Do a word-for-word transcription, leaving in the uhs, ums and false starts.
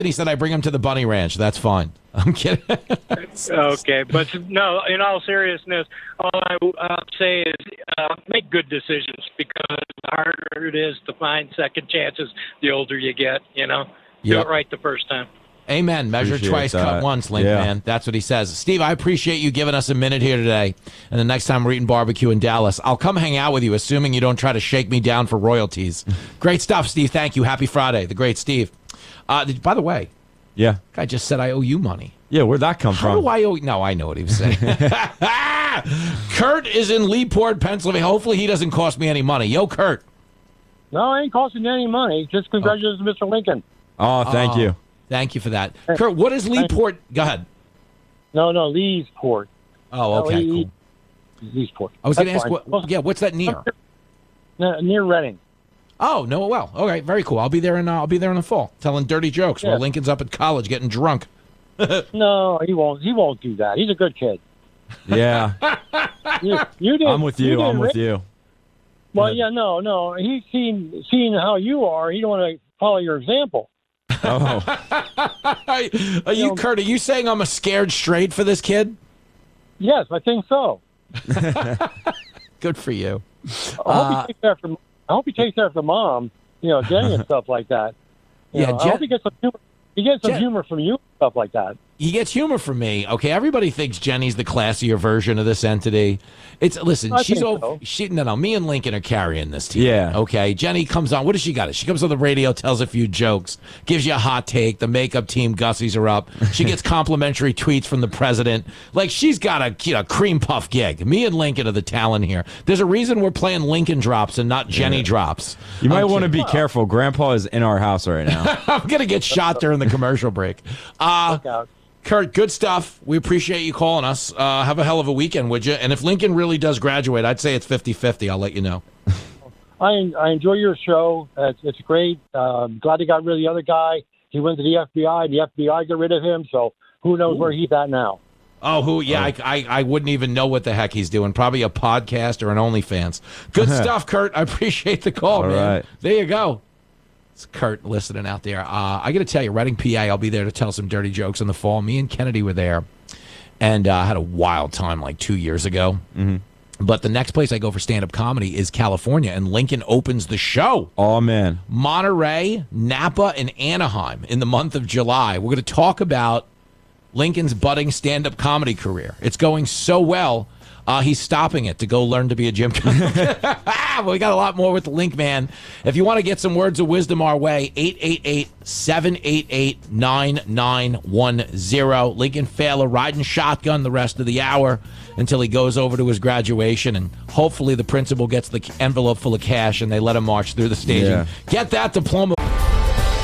he said I bring him to the Bunny Ranch. That's fine. I'm kidding. Okay, but no, in all seriousness, all I uh, say is uh, make good decisions, because the harder it is to find second chances, the older you get, you know. Do Yep. it right the first time. Amen. Measure Appreciate twice, that. cut once, Link, Yeah. man. That's what he says. Steve, I appreciate you giving us a minute here today. And the next time we're eating barbecue in Dallas, I'll come hang out with you, assuming you don't try to shake me down for royalties. Great stuff, Steve. Thank you. Happy Friday. The great Steve. Uh, did, by the way, Yeah. guy just said I owe you money. Yeah, where'd that come How from? do I owe? No, I know what he was saying. Kurt is in Leeport, Pennsylvania. Hopefully he doesn't cost me any money. Yo, Kurt. No, I ain't costing you any money. Just congratulations, to Mister Lincoln. Oh, thank Oh, you. Thank you for that. Kurt, what is Leeport? Go ahead. No, no, Leesport. Oh, okay, L E E cool. Leesport. I was going to That's ask, fine. what, yeah, what's that near? N- near Reading. Oh, no, well, all right, very cool. I'll be there in uh, I'll be there in the fall, telling dirty jokes Yeah. while Lincoln's up at college getting drunk. No, he won't. He won't do that. He's a good kid. Yeah. You, you did. I'm with you. did I'm with Rick- you. Well, yeah, no, no. He's seen seen how you are. He don't want to follow your example. Oh. Are you, know- Kurt, are you saying I'm a scared straight for this kid? Yes, I think so. Good for you. I hope he takes after. I hope he takes after mom. You know, Jenny and stuff like that. You Yeah, know, I Jen- hope he gets some humor. He gets some Jen- humor from you and stuff like that. He gets humor from me. Okay, everybody thinks Jenny's the classier version of this entity. It's listen, I she's think over. so. She no, no. Me and Lincoln are carrying this team. Yeah. Okay. Jenny comes on. What does she got? She comes on the radio, tells a few jokes, gives you a hot take. The makeup team gussies her up. She gets complimentary tweets from the president. Like she's got a you know cream puff gig. Me and Lincoln are the talent here. There's a reason we're playing Lincoln drops and not Jenny drops. You might I'm want to kidding. be careful. Grandpa is in our house right now. I'm gonna get shot during the commercial break. Uh, Look out. Kurt, good stuff. We appreciate you calling us. Uh, have a hell of a weekend, would you? And if Lincoln really does graduate, I'd say it's fifty-fifty. I'll let you know. I I enjoy your show. Uh, it's, it's great. Um, glad they got rid of the other guy. He went to the F B I. The F B I got rid of him. So who knows where he's at now? Oh, who? Yeah, I, I, I wouldn't even know what the heck he's doing. Probably a podcast or an OnlyFans. Good stuff, Kurt. I appreciate the call, All man. right. There you go. It's Kurt listening out there. Uh, I got to tell you, Reading, P A, I'll be there to tell some dirty jokes in the fall. Me and Kennedy were there, and I uh, had a wild time like two years ago. Mm-hmm. But the next place I go for stand-up comedy is California, and Lincoln opens the show. Oh, man. Monterey, Napa, and Anaheim in the month of July. We're going to talk about Lincoln's budding stand-up comedy career. It's going so well, uh, he's stopping it to go learn to be a gym coach. We got a lot more with the Link Man. If you want to get some words of wisdom our way, eight eight eight, seven eight eight, nine nine one zero. Lincoln Failer riding shotgun the rest of the hour until he goes over to his graduation, and hopefully the principal gets the envelope full of cash and they let him march through the staging. Yeah. Get that diploma.